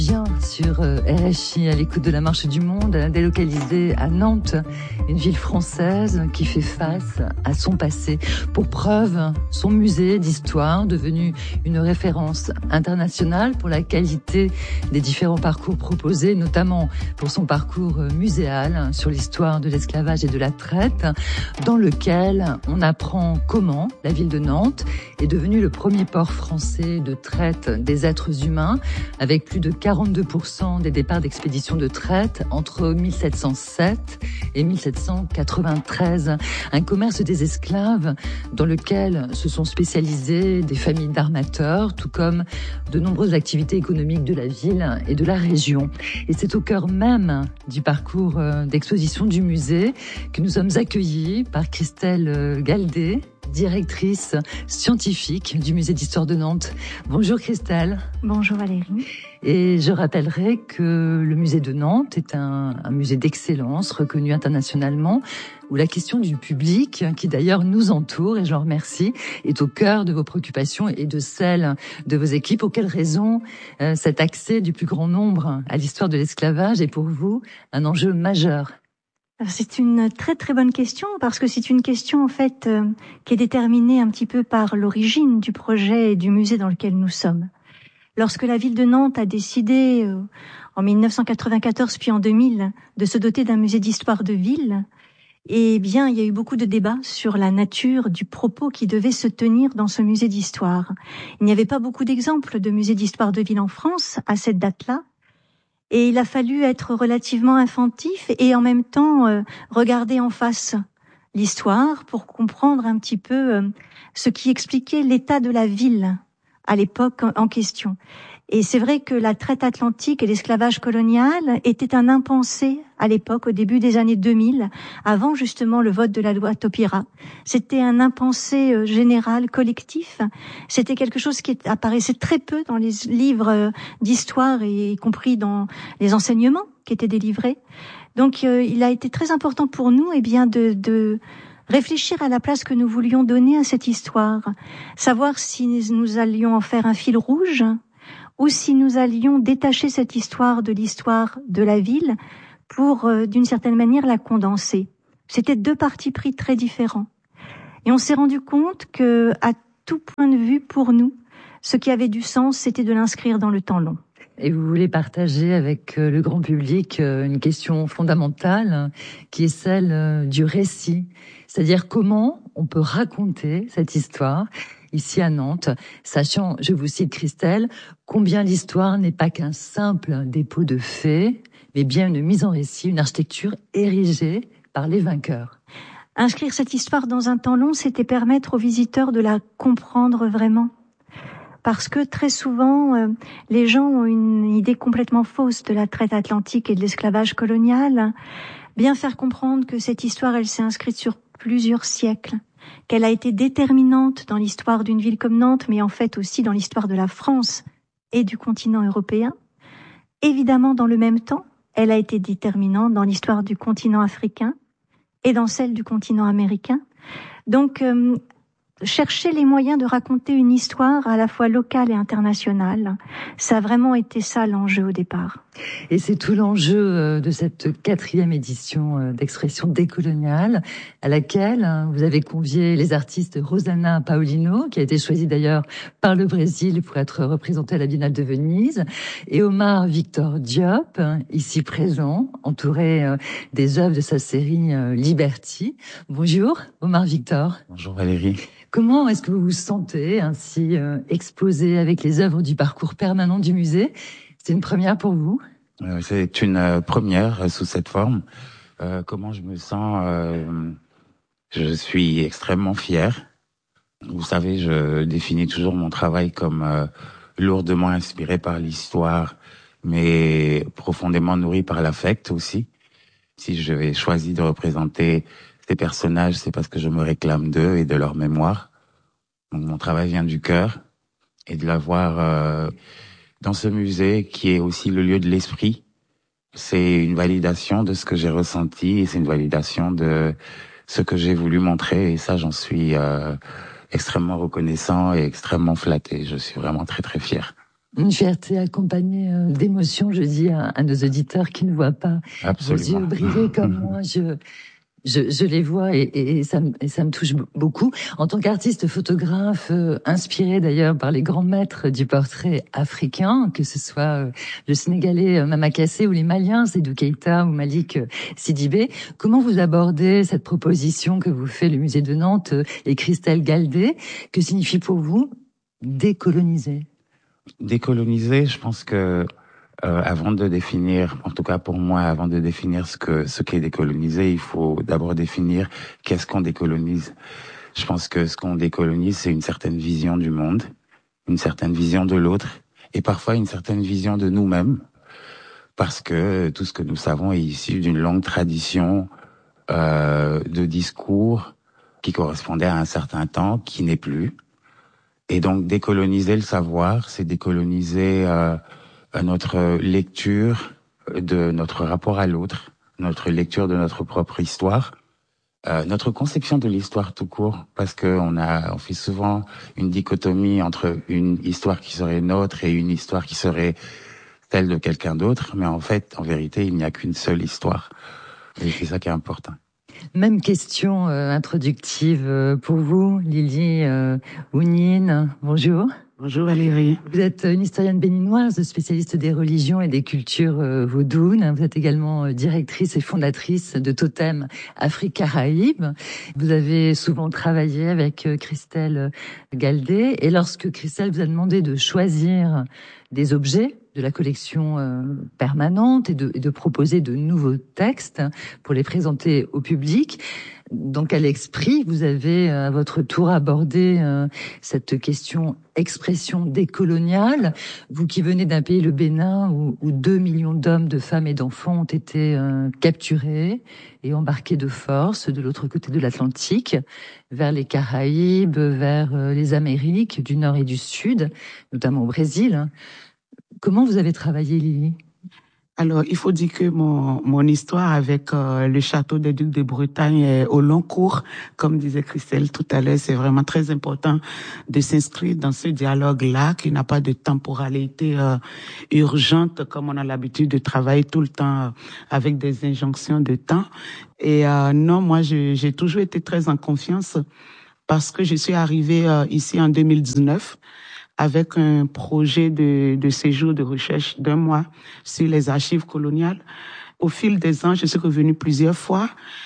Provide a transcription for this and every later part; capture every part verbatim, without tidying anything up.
Bien sur R F I à l'écoute de la Marche du Monde, délocalisée à Nantes, une ville française qui fait face à son passé. Pour preuve, son musée d'histoire, devenu une référence internationale pour la qualité des différents parcours proposés, notamment pour son parcours muséal sur l'histoire de l'esclavage et de la traite, dans lequel on apprend comment la ville de Nantes est devenue le premier port français de traite des êtres humains, avec plus de quarante-deux pour cent des départs d'expéditions de traite entre mille sept cent sept et mille sept cent quatre-vingt-treize. Un commerce des esclaves dans lequel se sont spécialisées des familles d'armateurs, tout comme de nombreuses activités économiques de la ville et de la région. Et c'est au cœur même du parcours d'exposition du musée que nous sommes accueillis par Christelle Galdé, directrice scientifique du musée d'histoire de Nantes. Bonjour Christelle. Bonjour Valérie. Et je rappellerai que le musée de Nantes est un, un musée d'excellence reconnu internationalement, où la question du public, qui d'ailleurs nous entoure, et j'en remercie, est au cœur de vos préoccupations et de celles de vos équipes. Pour quelles raisons euh, cet accès du plus grand nombre à l'histoire de l'esclavage est pour vous un enjeu majeur ? C'est une très très bonne question parce que c'est une question en fait euh, qui est déterminée un petit peu par l'origine du projet et du musée dans lequel nous sommes. Lorsque la ville de Nantes a décidé euh, en mille neuf cent quatre-vingt-quatorze puis en deux mille de se doter d'un musée d'histoire de ville, eh bien il y a eu beaucoup de débats sur la nature du propos qui devait se tenir dans ce musée d'histoire. Il n'y avait pas beaucoup d'exemples de musées d'histoire de ville en France à cette date-là. Et il a fallu être relativement inventif et en même temps euh, regarder en face l'histoire pour comprendre un petit peu euh, ce qui expliquait l'état de la ville à l'époque en, en question. Et c'est vrai que la traite atlantique et l'esclavage colonial étaient un impensé à l'époque, au début des années deux mille, avant justement le vote de la loi Taubira. C'était un impensé général, collectif. C'était quelque chose qui apparaissait très peu dans les livres d'histoire, et y compris dans les enseignements qui étaient délivrés. Donc euh, il a été très important pour nous eh bien, de... de réfléchir à la place que nous voulions donner à cette histoire. Savoir si nous allions en faire un fil rouge, ou si nous allions détacher cette histoire de l'histoire de la ville pour, euh, d'une certaine manière, la condenser. C'était deux partis pris très différents. Et on s'est rendu compte que, à tout point de vue, pour nous, ce qui avait du sens, c'était de l'inscrire dans le temps long. Et vous voulez partager avec le grand public une question fondamentale qui est celle du récit. C'est-à-dire comment on peut raconter cette histoire ici à Nantes, sachant, je vous cite Christelle, combien l'histoire n'est pas qu'un simple dépôt de faits, mais bien une mise en récit, une architecture érigée par les vainqueurs. Inscrire cette histoire dans un temps long, c'était permettre aux visiteurs de la comprendre vraiment. Parce que très souvent, euh, les gens ont une idée complètement fausse de la traite atlantique et de l'esclavage colonial. Bien faire comprendre que cette histoire, elle s'est inscrite sur plusieurs siècles, qu'elle a été déterminante dans l'histoire d'une ville comme Nantes, mais en fait aussi dans l'histoire de la France et du continent européen. Évidemment, dans le même temps, elle a été déterminante dans l'histoire du continent africain et dans celle du continent américain. Donc, euh, chercher les moyens de raconter une histoire à la fois locale et internationale, ça a vraiment été ça l'enjeu au départ. Et c'est tout l'enjeu de cette quatrième édition d'Expression décoloniale, à laquelle vous avez convié les artistes Rosana Paolino, qui a été choisie d'ailleurs par le Brésil pour être représentée à la Biennale de Venise, et Omar Victor Diop, ici présent, entouré des œuvres de sa série Liberty. Bonjour Omar Victor. Bonjour Valérie. Comment est-ce que vous vous sentez ainsi euh, exposé avec les œuvres du parcours permanent du musée ? C'est une première pour vous ? euh, C'est une euh, première euh, sous cette forme. Euh, comment je me sens euh, Je suis extrêmement fier. Vous savez, je définis toujours mon travail comme euh, lourdement inspiré par l'histoire, mais profondément nourri par l'affect aussi. Si je vais choisi de représenter ces personnages, c'est parce que je me réclame d'eux et de leur mémoire. Donc mon travail vient du cœur, et de l'avoir euh, dans ce musée qui est aussi le lieu de l'esprit. C'est une validation de ce que j'ai ressenti, et c'est une validation de ce que j'ai voulu montrer, et ça j'en suis euh, extrêmement reconnaissant et extrêmement flatté. Je suis vraiment très très fier. Une fierté accompagnée euh, d'émotions, je dis à, à nos auditeurs qui ne voient pas Absolument. vos yeux briller comme moi. Je, je, je les vois et, et, et, ça me, et ça me touche beaucoup. En tant qu'artiste photographe, euh, inspiré d'ailleurs par les grands maîtres du portrait africain, que ce soit euh, le Sénégalais euh, Mama Kassé ou les Maliens, Seydou Keïta ou Malik euh, Sidibé, comment vous abordez cette proposition que vous fait le musée de Nantes euh, et Christelle Galdé? Que signifie pour vous décoloniser? Décoloniser, je pense que euh, avant de définir, en tout cas pour moi, avant de définir ce que ce qu'est décoloniser, il faut d'abord définir qu'est-ce qu'on décolonise. Je pense que ce qu'on décolonise, c'est une certaine vision du monde, une certaine vision de l'autre, et parfois une certaine vision de nous-mêmes, parce que tout ce que nous savons est issu d'une longue tradition euh, de discours qui correspondait à un certain temps, qui n'est plus. Et donc décoloniser le savoir, c'est décoloniser euh, notre lecture de notre rapport à l'autre, notre lecture de notre propre histoire, euh, notre conception de l'histoire tout court, parce que on a, on fait souvent une dichotomie entre une histoire qui serait nôtre et une histoire qui serait celle de quelqu'un d'autre, mais en fait, en vérité, il n'y a qu'une seule histoire. Et c'est ça qui est important. Même question euh, introductive euh, pour vous, Lily euh, Ounine. Bonjour. Bonjour Valérie. Vous êtes une historienne béninoise, spécialiste des religions et des cultures euh, vaudounes. Vous êtes également euh, directrice et fondatrice de Totem Afrique-Caraïbes. Vous avez souvent travaillé avec euh, Christelle Galdé. Et lorsque Christelle vous a demandé de choisir des objets de la collection euh, permanente et de, et de proposer de nouveaux textes pour les présenter au public, dans quel esprit vous avez à votre tour abordé euh, cette question expression décoloniale, vous qui venez d'un pays, le Bénin, où, où deux millions d'hommes, de femmes et d'enfants ont été euh, capturés et embarqués de force de l'autre côté de l'Atlantique, vers les Caraïbes, vers euh, les Amériques du Nord et du Sud, notamment au Brésil. Comment vous avez travaillé, Lily ? Alors, il faut dire que mon, mon histoire avec euh, le château des Ducs de Bretagne est au long cours. Comme disait Christelle tout à l'heure, c'est vraiment très important de s'inscrire dans ce dialogue-là, qui n'a pas de temporalité euh, urgente, comme on a l'habitude de travailler tout le temps euh, avec des injonctions de temps. Et euh, non, moi, je, j'ai toujours été très en confiance parce que je suis arrivée euh, ici en deux mille dix-neuf. Avec un projet de, de séjour de recherche d'un mois sur les archives coloniales. Au fil des ans, je suis revenue plusieurs fois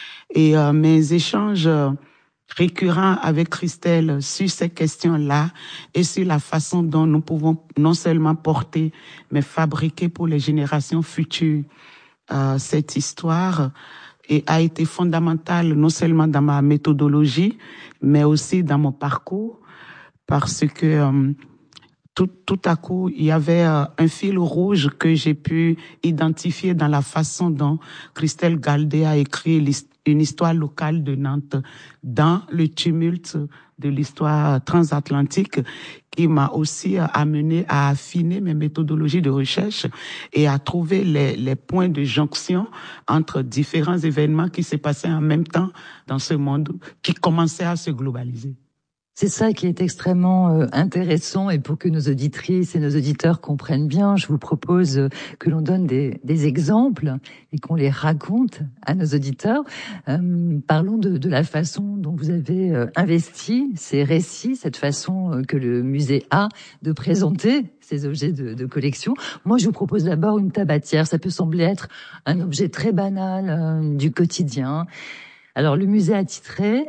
et euh, mes échanges récurrents avec Christelle sur ces questions-là et sur la façon dont nous pouvons non seulement porter, mais fabriquer pour les générations futures euh, cette histoire et a été fondamentale non seulement dans ma méthodologie, mais aussi dans mon parcours, parce que euh, Tout, tout à coup, il y avait euh, un fil rouge que j'ai pu identifier dans la façon dont Christelle Galdé a écrit une histoire locale de Nantes dans le tumulte de l'histoire transatlantique, qui m'a aussi euh, amené à affiner mes méthodologies de recherche et à trouver les, les points de jonction entre différents événements qui se passaient en même temps dans ce monde qui commençait à se globaliser. C'est ça qui est extrêmement euh, intéressant, et pour que nos auditrices et nos auditeurs comprennent bien, je vous propose euh, que l'on donne des, des exemples et qu'on les raconte à nos auditeurs. Euh, parlons de, de la façon dont vous avez euh, investi ces récits, cette façon euh, que le musée a de présenter ces objets de, de collection. Moi, je vous propose d'abord une tabatière. Ça peut sembler être un objet très banal euh, du quotidien. Alors, le musée a titré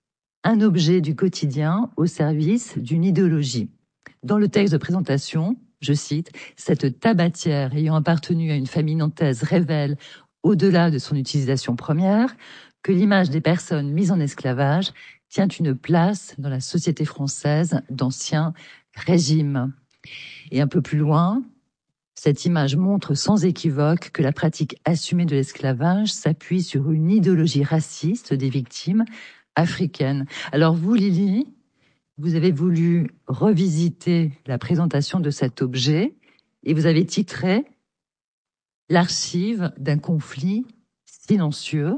un objet du quotidien au service d'une idéologie. Dans le texte de présentation, je cite, « Cette tabatière ayant appartenu à une famille nantaise révèle, au-delà de son utilisation première, que l'image des personnes mises en esclavage tient une place dans la société française d'ancien régime. » Et un peu plus loin, cette image montre sans équivoque que la pratique assumée de l'esclavage s'appuie sur une idéologie raciste des victimes africaine. Alors vous, Lily, vous avez voulu revisiter la présentation de cet objet et vous avez titré « L'archive d'un conflit silencieux ».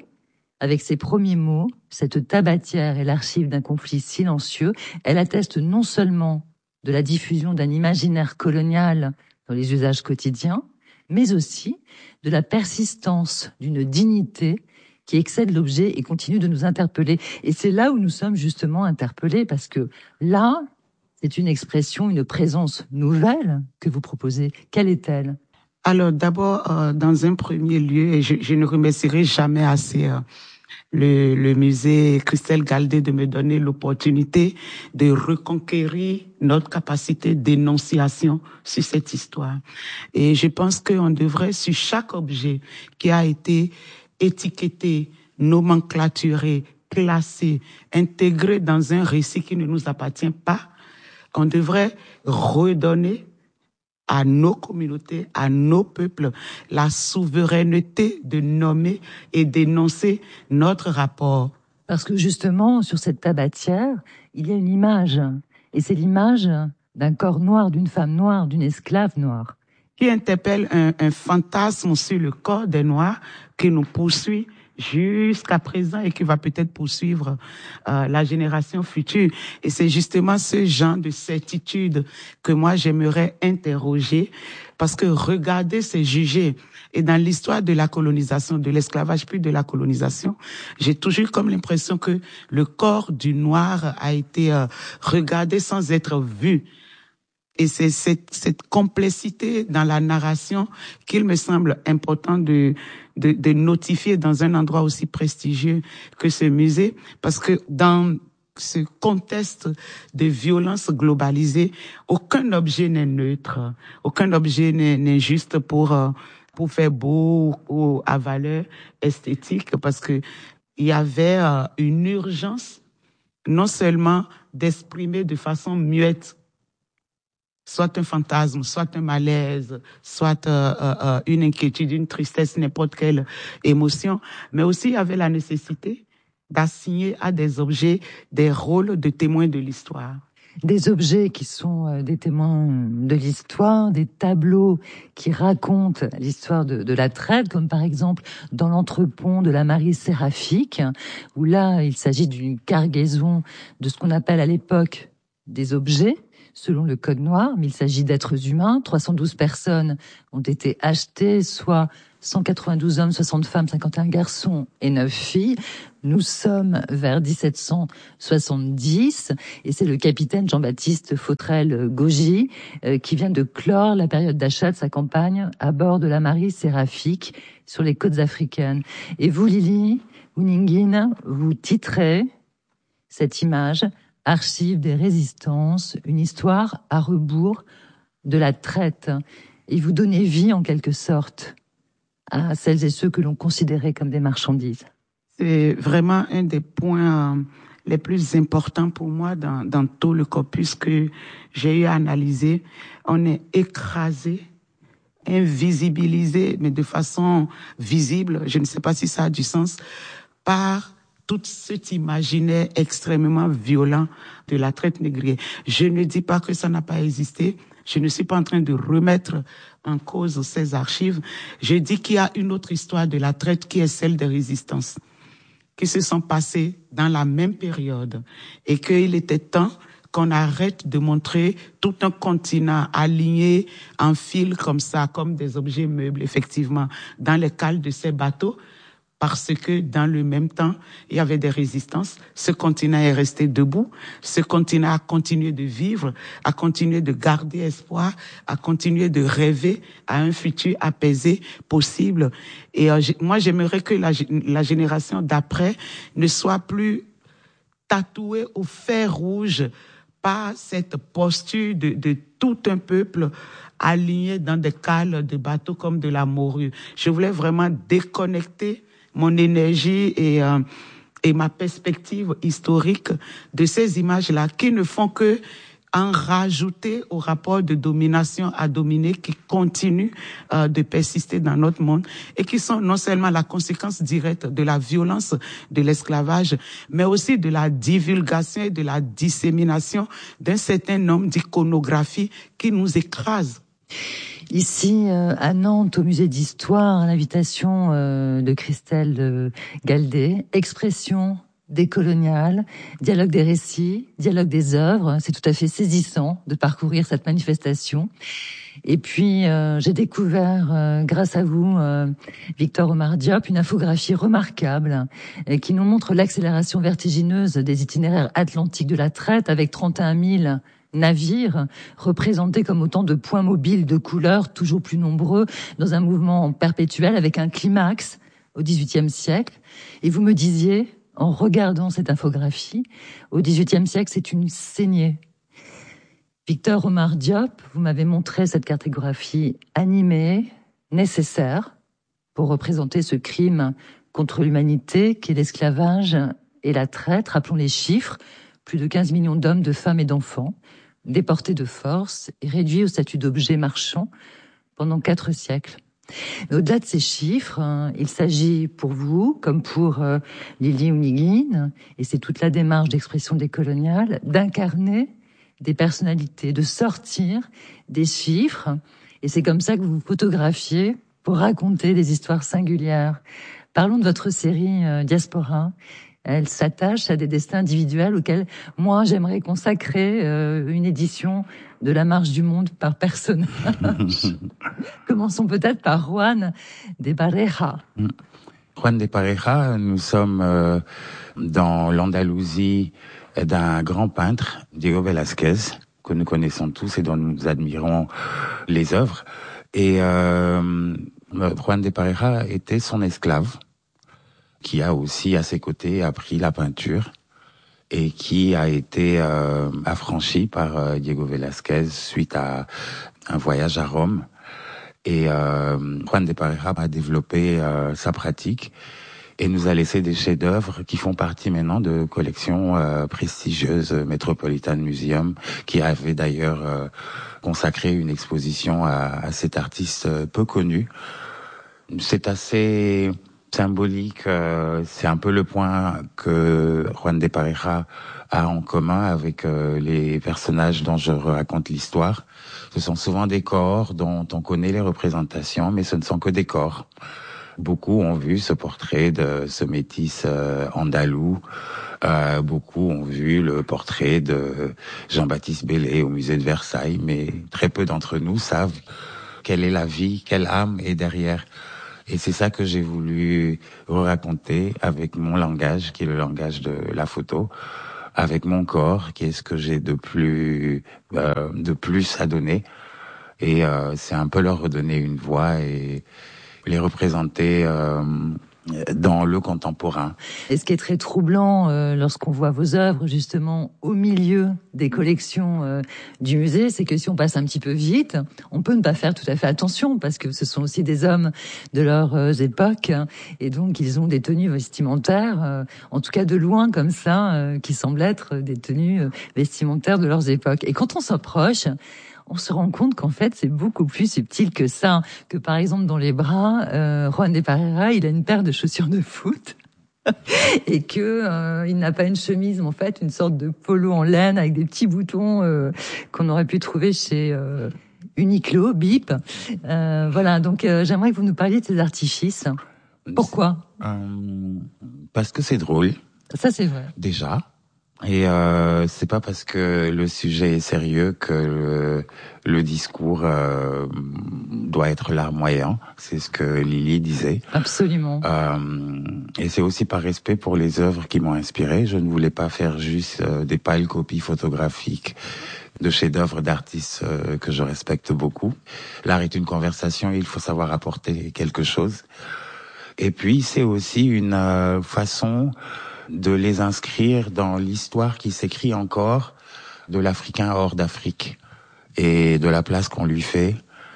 Avec ces premiers mots, cette tabatière est l'archive d'un conflit silencieux. Elle atteste non seulement de la diffusion d'un imaginaire colonial dans les usages quotidiens, mais aussi de la persistance d'une dignité qui excède l'objet et continue de nous interpeller. Et c'est là où nous sommes justement interpellés, parce que là, c'est une expression, une présence nouvelle que vous proposez. Quelle est-elle ? Alors d'abord, euh, dans un premier lieu, et je, je ne remercierai jamais assez euh, le, le musée Christelle Galdé de me donner l'opportunité de reconquérir notre capacité d'énonciation sur cette histoire. Et je pense qu'on devrait, sur chaque objet qui a été étiqueté, nomenclaturé, classé, intégré dans un récit qui ne nous appartient pas, on devrait redonner à nos communautés, à nos peuples, la souveraineté de nommer et d'énoncer notre rapport. Parce que justement, sur cette tabatière, il y a une image. Et c'est l'image d'un corps noir, d'une femme noire, d'une esclave noire. Qui interpelle un, un fantasme sur le corps des Noirs qui nous poursuit jusqu'à présent et qui va peut-être poursuivre euh, la génération future. Et c'est justement ce genre de certitude que moi j'aimerais interroger, parce que regarder, c'est juger. Et dans l'histoire de la colonisation, de l'esclavage puis de la colonisation, j'ai toujours comme l'impression que le corps du noir a été euh, regardé sans être vu. Et c'est cette, cette complexité dans la narration qu'il me semble important de, de, de notifier dans un endroit aussi prestigieux que ce musée, parce que dans ce contexte de violence globalisée, aucun objet n'est neutre, aucun objet n'est, n'est juste pour, pour faire beau ou à valeur esthétique, parce que il y avait une urgence non seulement d'exprimer de façon muette soit un fantasme, soit un malaise, soit euh, euh, une inquiétude, une tristesse, n'importe quelle émotion, mais aussi il y avait la nécessité d'assigner à des objets des rôles de témoins de l'histoire. Des objets qui sont des témoins de l'histoire, des tableaux qui racontent l'histoire de, de la traite, comme par exemple dans l'entrepont de la Marie Séraphique, où là, il s'agit d'une cargaison de ce qu'on appelle à l'époque des objets, selon le code noir, mais il s'agit d'êtres humains. trois cent douze personnes ont été achetées, soit cent quatre-vingt-douze hommes, soixante femmes, cinquante et un garçons et neuf filles. Nous sommes vers dix-sept cent soixante-dix et c'est le capitaine Jean-Baptiste Fautrel-Gaugy euh, qui vient de clore la période d'achat de sa campagne à bord de la Marie Séraphique sur les côtes africaines. Et vous, Lily Wuningin, vous titrez cette image « Archives des résistances, une histoire à rebours de la traite ». Et vous donnez vie en quelque sorte à celles et ceux que l'on considérait comme des marchandises. C'est vraiment un des points les plus importants pour moi dans, dans tout le corpus que j'ai eu à analyser. On est écrasé, invisibilisé, mais de façon visible, je ne sais pas si ça a du sens, par tout cet imaginaire extrêmement violent de la traite négrière. Je ne dis pas que ça n'a pas existé. Je ne suis pas en train de remettre en cause ces archives. Je dis qu'il y a une autre histoire de la traite qui est celle des résistances, qui se sont passées dans la même période et qu'il était temps qu'on arrête de montrer tout un continent aligné en fil comme ça, comme des objets meubles, effectivement, dans les cales de ces bateaux, parce que dans le même temps, il y avait des résistances. Ce continent est resté debout. Ce continent a continué de vivre, a continué de garder espoir, a continué de rêver à un futur apaisé possible. Et euh, moi, j'aimerais que la, la génération d'après ne soit plus tatouée au fer rouge par cette posture de, de tout un peuple aligné dans des cales de bateaux comme de la morue. Je voulais vraiment déconnecter mon énergie et, euh, et ma perspective historique de ces images-là qui ne font que en rajouter au rapport de domination à dominer qui continue euh, de persister dans notre monde et qui sont non seulement la conséquence directe de la violence de l'esclavage, mais aussi de la divulgation et de la dissémination d'un certain nombre d'iconographies qui nous écrasent. Ici, euh, à Nantes, au musée d'histoire, à l'invitation euh, de Christelle euh, Galdé, expression décolonial, dialogue des récits, dialogue des œuvres. C'est tout à fait saisissant de parcourir cette manifestation. Et puis, euh, j'ai découvert, euh, grâce à vous, euh, Victor Omar Diop, une infographie remarquable euh, qui nous montre l'accélération vertigineuse des itinéraires atlantiques de la traite avec trente et un mille navires représentés comme autant de points mobiles de couleurs toujours plus nombreux dans un mouvement perpétuel avec un climax au dix-huitième siècle. Et vous me disiez, en regardant cette infographie, au dix-huitième siècle, c'est une saignée. Victor Omar Diop, vous m'avez montré cette cartographie animée, nécessaire, pour représenter ce crime contre l'humanité qu'est l'esclavage et la traite. Rappelons les chiffres, plus de quinze millions d'hommes, de femmes et d'enfants, déportés de force et réduits au statut d'objets marchands pendant quatre siècles. Mais au-delà de ces chiffres, hein, il s'agit pour vous, comme pour euh, Lili Ounigine, et c'est toute la démarche d'expression décoloniale, d'incarner des personnalités, de sortir des chiffres. Et c'est comme ça que vous vous photographiez pour raconter des histoires singulières. Parlons de votre série euh, Diaspora. Elle s'attache à des destins individuels auxquels moi j'aimerais consacrer euh, une édition de La Marche du Monde par personnage. Commençons peut-être par Juan de Pareja. Juan de Pareja, nous sommes euh, dans l'Andalousie d'un grand peintre, Diego Velázquez, que nous connaissons tous et dont nous admirons les œuvres. Et euh, Juan de Pareja était son esclave, qui a aussi à ses côtés appris la peinture et qui a été euh, affranchi par euh, Diego Velázquez suite à un voyage à Rome. Et euh, Juan de Pareja a développé euh, sa pratique et nous a laissé des chefs-d'œuvre qui font partie maintenant de collections euh, prestigieuses, Metropolitan Museum, qui avait d'ailleurs euh, consacré une exposition à, à cet artiste euh, peu connu. C'est assez symbolique, euh, c'est un peu le point que Juan de Pareja a en commun avec euh, les personnages dont je raconte l'histoire. Ce sont souvent des corps dont on connaît les représentations, mais ce ne sont que des corps. Beaucoup ont vu ce portrait de ce métis euh, andalou. Euh, beaucoup ont vu le portrait de Jean-Baptiste Bellay au musée de Versailles, mais très peu d'entre nous savent quelle est la vie, quelle âme est derrière. Et c'est ça que j'ai voulu raconter avec mon langage, qui est le langage de la photo, avec mon corps, qui est ce que j'ai de plus euh, de plus à donner. Et euh, c'est un peu leur redonner une voix et les représenter euh, dans le contemporain. Et ce qui est très troublant euh, lorsqu'on voit vos œuvres justement au milieu des collections euh, du musée, c'est que si on passe un petit peu vite, on peut ne pas faire tout à fait attention parce que ce sont aussi des hommes de leurs euh, époques et donc ils ont des tenues vestimentaires, euh, en tout cas de loin comme ça, euh, qui semblent être des tenues euh, vestimentaires de leurs époques. Et quand on s'approche, on se rend compte qu'en fait, c'est beaucoup plus subtil que ça. Que par exemple, dans les bras, euh, Juan de Pareja, il a une paire de chaussures de foot et que euh, il n'a pas une chemise, mais en fait, une sorte de polo en laine avec des petits boutons euh, qu'on aurait pu trouver chez euh, Uniqlo, Bip. Euh, voilà, donc euh, j'aimerais que vous nous parliez de ces artifices. Pourquoi ? euh, Parce que c'est drôle. Ça, c'est vrai. Déjà. Et euh, c'est pas parce que le sujet est sérieux que le, le discours euh, doit être larmoyant. C'est ce que Lili disait. Absolument. Euh, et c'est aussi par respect pour les œuvres qui m'ont inspiré. Je ne voulais pas faire juste euh, des pâles copies photographiques de chefs-d'œuvre d'artistes euh, que je respecte beaucoup. L'art est une conversation, il faut savoir apporter quelque chose. Et puis c'est aussi une euh, façon de les inscrire dans l'histoire qui s'écrit encore de l'Africain hors d'Afrique et de la place qu'on lui fait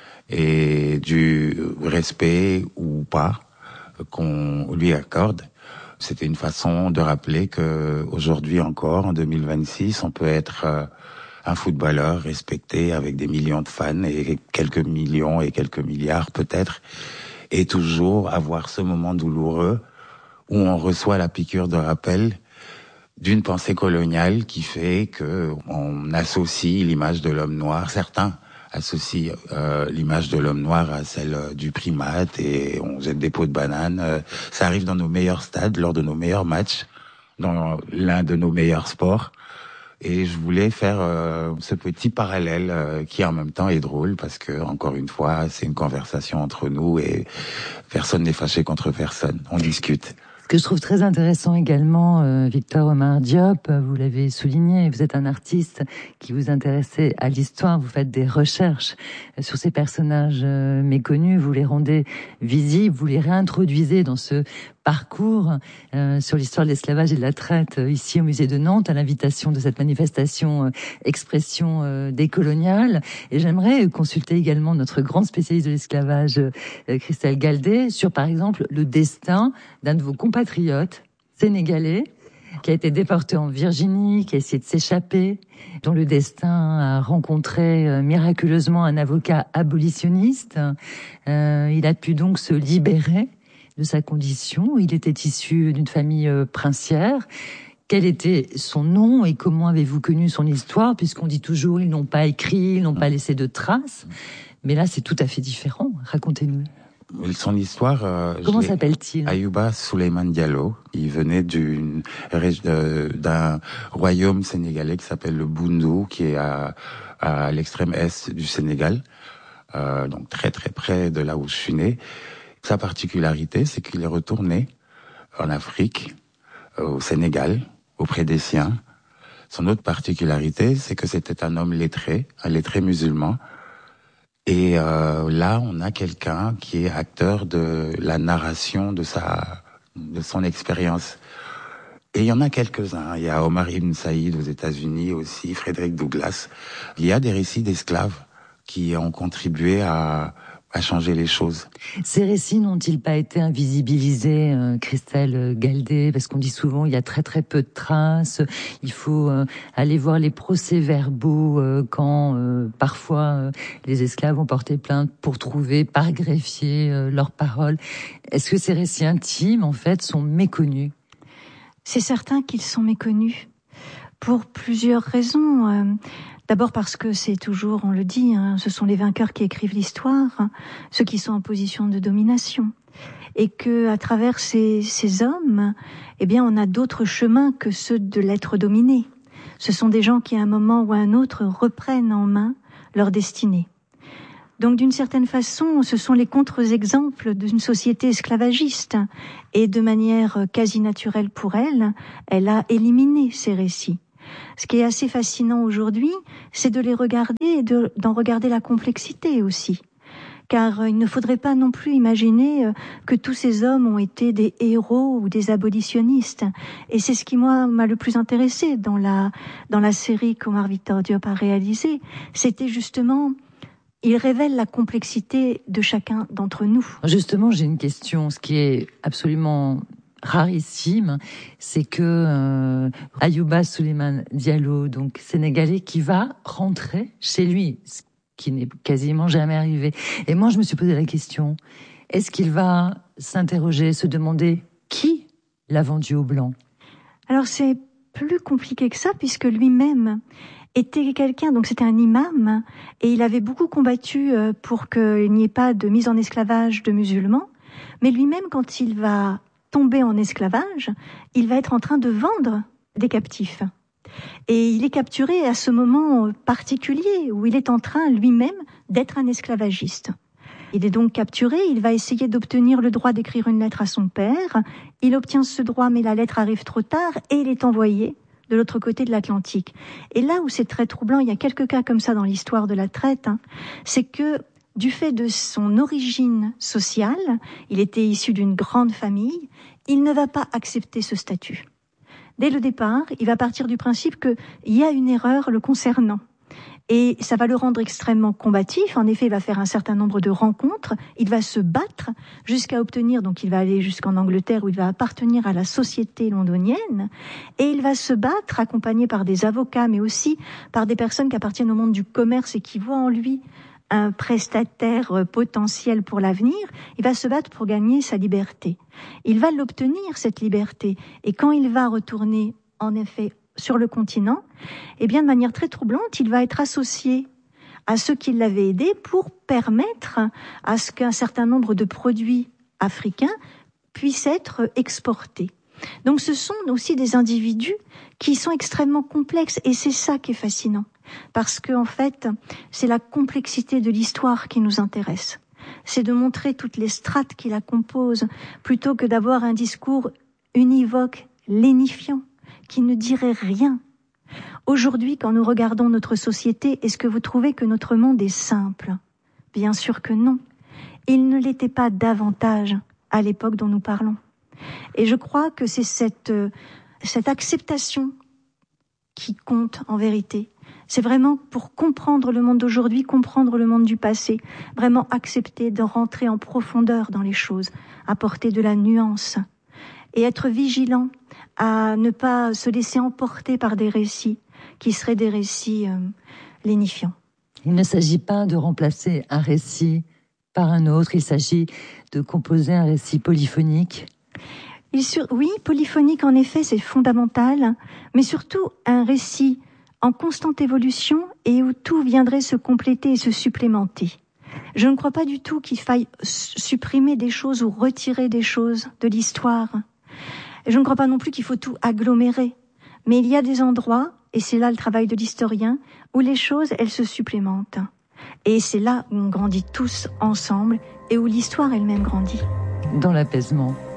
et du respect ou pas qu'on lui accorde. C'était une façon de rappeler que aujourd'hui encore, en deux mille vingt-six, on peut être un footballeur respecté avec des millions de fans et quelques millions et quelques milliards peut-être, et toujours avoir ce moment douloureux où on reçoit la piqûre de rappel d'une pensée coloniale qui fait que on associe l'image de l'homme noir. Certains associent euh, l'image de l'homme noir à celle du primate et on jette des pots de banane. Euh, ça arrive dans nos meilleurs stades, lors de nos meilleurs matchs. dans l'un de nos meilleurs sports. Et je voulais faire euh, ce petit parallèle euh, qui en même temps est drôle parce que, encore une fois, c'est une conversation entre nous et personne n'est fâché contre personne. On discute. Ce que je trouve très intéressant également, euh, Victor Omar Diop, vous l'avez souligné, vous êtes un artiste qui vous intéressez à l'histoire, vous faites des recherches sur ces personnages euh, méconnus, vous les rendez visibles, vous les réintroduisez dans ce parcours euh, sur l'histoire de l'esclavage et de la traite euh, ici au musée de Nantes à l'invitation de cette manifestation euh, expression euh, décoloniale. Et j'aimerais consulter également notre grande spécialiste de l'esclavage, euh, Christelle Galdet, sur par exemple le destin d'un de vos compatriotes sénégalais qui a été déporté en Virginie, qui a essayé de s'échapper, dont le destin a rencontré euh, miraculeusement un avocat abolitionniste. Euh, il a pu donc se libérer de sa condition. Il était issu d'une famille euh, princière. Quel était son nom et comment avez-vous connu son histoire? Puisqu'on dit toujours, ils n'ont pas écrit, ils n'ont pas laissé de traces. Mais là, c'est tout à fait différent. Racontez-nous. Son histoire... Euh, comment s'appelle-t-il? Ayouba Souleymane Diallo. Il venait d'une, d'un royaume sénégalais qui s'appelle le Boundou, qui est à, à l'extrême est du Sénégal. Euh, donc très très près de là où je suis né. Sa particularité, c'est qu'il est retourné en Afrique, au Sénégal, auprès des siens. Son autre particularité, c'est que c'était un homme lettré, un lettré musulman. Et euh, là, on a quelqu'un qui est acteur de la narration de sa, de son expérience. Et il y en a quelques-uns. Il y a Omar Ibn Saïd aux États-Unis aussi, Frédéric Douglass. Il y a des récits d'esclaves qui ont contribué à à changer les choses. Ces récits n'ont-ils pas été invisibilisés, euh, Christelle Galdet? Parce qu'on dit souvent il y a très très peu de traces. Il faut euh, aller voir les procès-verbaux euh, quand euh, parfois euh, les esclaves ont porté plainte pour trouver par greffier euh, leurs paroles. Est-ce que ces récits intimes, en fait, sont méconnus? C'est certain qu'ils sont méconnus pour plusieurs raisons. Euh, D'abord parce que c'est toujours, on le dit, hein, ce sont les vainqueurs qui écrivent l'histoire, hein, ceux qui sont en position de domination. Et que, à travers ces, ces hommes, eh bien, on a d'autres chemins que ceux de l'être dominé. Ce sont des gens qui, à un moment ou à un autre, reprennent en main leur destinée. Donc, d'une certaine façon, ce sont les contre-exemples d'une société esclavagiste. Et de manière quasi naturelle pour elle, elle a éliminé ces récits. Ce qui est assez fascinant aujourd'hui, c'est de les regarder et de, d'en regarder la complexité aussi. Car il ne faudrait pas non plus imaginer que tous ces hommes ont été des héros ou des abolitionnistes. Et c'est ce qui, moi, m'a le plus intéressé dans la, dans la série qu'Omar Victor Diop a réalisée. C'était justement... il révèle la complexité de chacun d'entre nous. Justement, j'ai une question. Ce qui est absolument rarissime, c'est que euh, Ayouba Souleymane Diallo, donc sénégalais, qui va rentrer chez lui, ce qui n'est quasiment jamais arrivé. Et moi, je me suis posé la question, est-ce qu'il va s'interroger, se demander qui l'a vendu aux Blancs? Alors c'est plus compliqué que ça, puisque lui-même était quelqu'un, donc c'était un imam, et il avait beaucoup combattu pour qu'il n'y ait pas de mise en esclavage de musulmans, mais lui-même, quand il va tomber en esclavage, il va être en train de vendre des captifs. Et il est capturé à ce moment particulier où il est en train lui-même d'être un esclavagiste. Il est donc capturé, il va essayer d'obtenir le droit d'écrire une lettre à son père. Il obtient ce droit, mais la lettre arrive trop tard et il est envoyé de l'autre côté de l'Atlantique. Et là où c'est très troublant, il y a quelques cas comme ça dans l'histoire de la traite, hein, c'est que du fait de son origine sociale, il était issu d'une grande famille, il ne va pas accepter ce statut. Dès le départ, il va partir du principe qu'il y a une erreur le concernant. Et ça va le rendre extrêmement combatif. En effet, il va faire un certain nombre de rencontres. Il va se battre jusqu'à obtenir, donc il va aller jusqu'en Angleterre où il va appartenir à la société londonienne. Et il va se battre accompagné par des avocats, mais aussi par des personnes qui appartiennent au monde du commerce et qui voient en lui un prestataire potentiel pour l'avenir. Il va se battre pour gagner sa liberté. Il va l'obtenir, cette liberté. Et quand il va retourner, en effet, sur le continent, eh bien, de manière très troublante, il va être associé à ceux qui l'avaient aidé pour permettre à ce qu'un certain nombre de produits africains puissent être exportés. Donc ce sont aussi des individus qui sont extrêmement complexes, et c'est ça qui est fascinant. Parce que, en fait, c'est la complexité de l'histoire qui nous intéresse. C'est de montrer toutes les strates qui la composent, plutôt que d'avoir un discours univoque, lénifiant, qui ne dirait rien. Aujourd'hui, quand nous regardons notre société, est-ce que vous trouvez que notre monde est simple ? Bien sûr que non. Il ne l'était pas davantage à l'époque dont nous parlons. Et je crois que c'est cette, euh, cette acceptation qui compte en vérité. C'est vraiment pour comprendre le monde d'aujourd'hui, comprendre le monde du passé, vraiment accepter de rentrer en profondeur dans les choses, apporter de la nuance et être vigilant à ne pas se laisser emporter par des récits qui seraient des récits euh, lénifiants. Il ne s'agit pas de remplacer un récit par un autre, il s'agit de composer un récit polyphonique. Il sur... Oui, polyphonique en effet, c'est fondamental, mais surtout un récit en constante évolution et où tout viendrait se compléter et se supplémenter. Je ne crois pas du tout qu'il faille supprimer des choses ou retirer des choses de l'histoire. Je ne crois pas non plus qu'il faut tout agglomérer. Mais il y a des endroits, et c'est là le travail de l'historien, où les choses, elles se supplémentent. Et c'est là où on grandit tous ensemble et où l'histoire elle-même grandit. Dans l'apaisement.